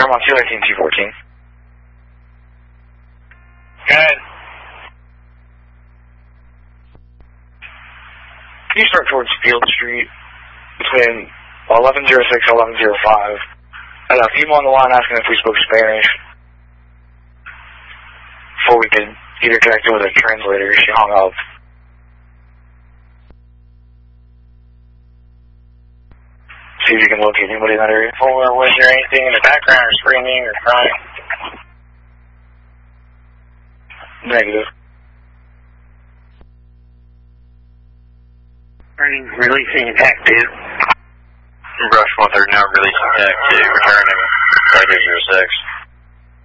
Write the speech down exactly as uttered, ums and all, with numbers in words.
Paramount two nineteen two fourteen. Good. Can you start towards Field Street between eleven oh six and eleven oh five? I got a female on the line asking if we spoke Spanish. Before we could either connect with a translator, she hung up. See if you can locate anybody in that area. Or was there anything in the background or screaming or crying? Negative. Releasing attack two. Brush one third now, releasing attack two, returning five zero six.